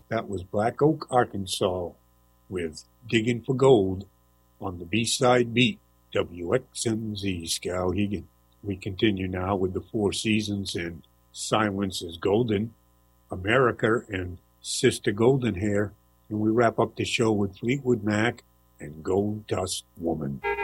That was Black Oak, Arkansas, with Digging for Gold on the B-side beat, WXMZ Skowhegan. We continue now with the Four Seasons and Silence is Golden, America and Sister Golden Hair, and we wrap up the show with Fleetwood Mac and Gold Dust Woman.